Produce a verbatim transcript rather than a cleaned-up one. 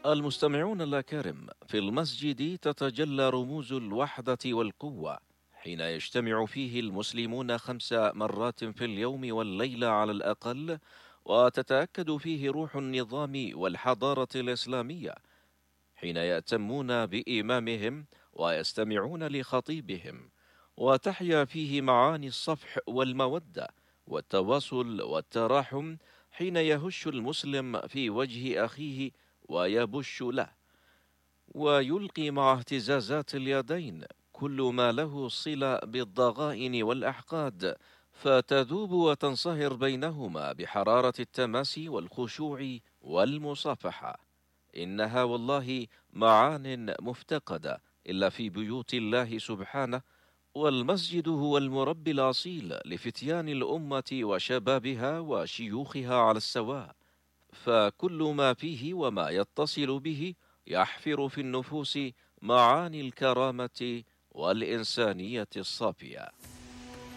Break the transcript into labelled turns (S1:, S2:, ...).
S1: المستمعون الأكارم، في المسجد تتجلى رموز الوحدة والقوة، حين يجتمع فيه المسلمون خمس مرات في اليوم والليلة على الأقل، وتتأكد فيه روح النظام والحضارة الإسلامية، حين يأتمون بإمامهم ويستمعون لخطيبهم، وتحيا فيه معاني الصفح والمودة والتواصل والتراحم، حين يهش المسلم في وجه أخيه ويبش له، ويلقي مع اهتزازات اليدين كل ما له صلة بالضغائن والأحقاد، فتذوب وتنصهر بينهما بحرارة التماسي والخشوع والمصافحة. إنها والله معان مفتقدة إلا في بيوت الله سبحانه، والمسجد هو المربي الأصيل لفتيان الأمة وشبابها وشيوخها على السواء، فكل ما فيه وما يتصل به يحفر في النفوس معاني الكرامة والإنسانية الصافية.